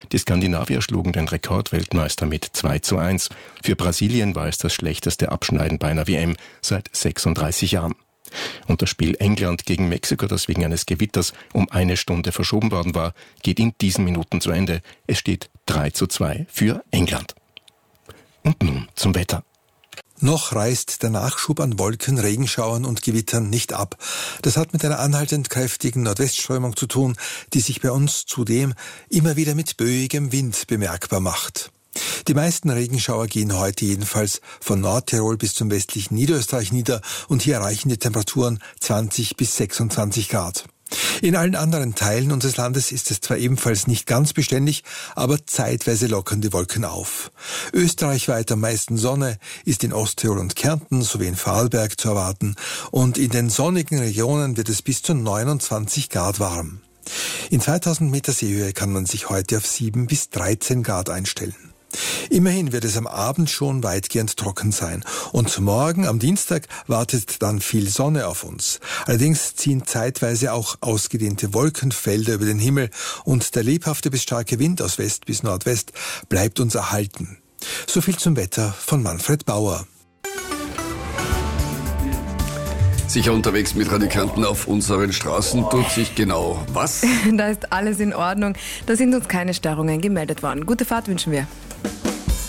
Die Skandinavier schlugen den Rekordweltmeister mit 2:1. Für Brasilien war es das schlechteste Abschneiden bei einer WM seit 36 Jahren. Und das Spiel England gegen Mexiko, das wegen eines Gewitters um 1 Stunde verschoben worden war, geht in diesen Minuten zu Ende. Es steht 3:2 für England. Und nun zum Wetter. Noch reißt der Nachschub an Wolken, Regenschauern und Gewittern nicht ab. Das hat mit einer anhaltend kräftigen Nordwestströmung zu tun, die sich bei uns zudem immer wieder mit böigem Wind bemerkbar macht. Die meisten Regenschauer gehen heute jedenfalls von Nordtirol bis zum westlichen Niederösterreich nieder und hier erreichen die Temperaturen 20 bis 26 Grad. In allen anderen Teilen unseres Landes ist es zwar ebenfalls nicht ganz beständig, aber zeitweise lockern die Wolken auf. Österreichweit am meisten Sonne ist in Osttirol und Kärnten sowie in Vorarlberg zu erwarten und in den sonnigen Regionen wird es bis zu 29 Grad warm. In 2000 Meter Seehöhe kann man sich heute auf 7 bis 13 Grad einstellen. Immerhin wird es am Abend schon weitgehend trocken sein. Und morgen, am Dienstag, wartet dann viel Sonne auf uns. Allerdings ziehen zeitweise auch ausgedehnte Wolkenfelder über den Himmel und der lebhafte bis starke Wind aus West bis Nordwest bleibt uns erhalten. So viel zum Wetter von Manfred Bauer. Sicher unterwegs mit Radio Kärnten auf unseren Straßen tut sich genau was? Da ist alles in Ordnung. Da sind uns keine Störungen gemeldet worden. Gute Fahrt wünschen wir.